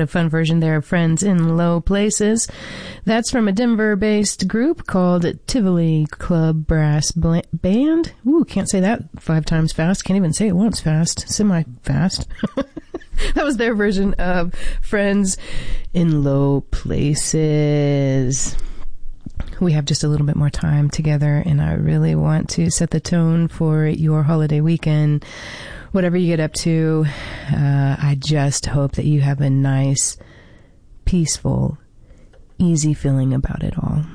a fun version there of Friends in Low Places. That's from a Denver-based group called Tivoli Club Brass Band. Ooh, can't say that 5 times fast. Can't even say it once fast. Semi-fast. That was their version of Friends in Low Places. We have just a little bit more time together, and I really want to set the tone for your holiday weekend. Whatever you get up to, I just hope that you have a nice, peaceful, easy feeling about it all.